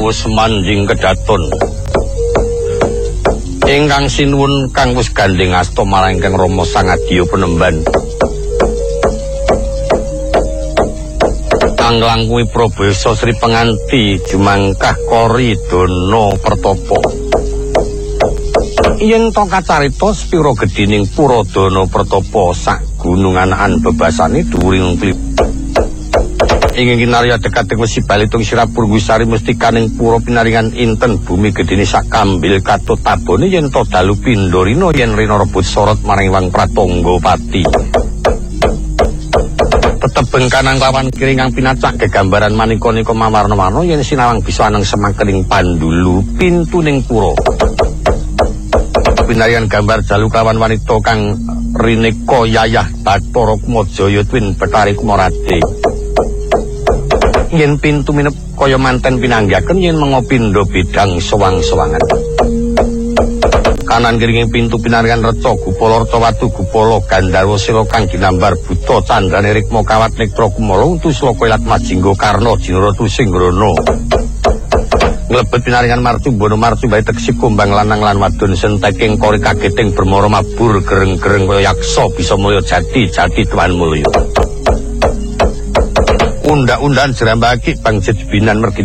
garwa semanjing kedaton. Ingkang sinuwun kang wis gandeng asta marang Kang Rama Sangadya Penemban. Anglangkuwi Prabesa Sri Penganti jumangkah Kori Dono Pertopo. Yen to kacarita spira gedining Pura Dono Pertopo sak gunungan bebasane dhuwuring klip. Ingin kinarya dekating wesi balitung sirapur Gusari mustikaning pura pinaringan inten bumi gedene sak kambil katut tabone yen to dalu pindorina yen rina rebut sorot maring Wang Pratangga Pati. Tetebeng kanang lawan kiri kang pinacak gegambaran manika-nika mawarna-warna yen sinawang bisa aneng semangkening pandulu pintuning pura. Pinarian gambar jalu kawan wanita kang rineka yayah Bathara Kumajaya Twin Betari Kumarade. Yen pintu minep kaya manten pinanggaken yen mengopindha bidang sewang-sewangan. Kanan kiring pintu pinarian reca Gupala Retawatu Gupala Gandharwa Sira kang ginambar buta candrane rikma kawat nektra kumala untu sloka ilat majingga karna jinara tusinggrana. Nglebet pinaringan martumbana martumbahe teksi kumbang lanang lan wadon senteking kori kageting bermara mabur gereng-gereng kaya yaksa bisa mulya jati tuan mulya. Undang-undangan jerambaki Bang Jedbinan mergi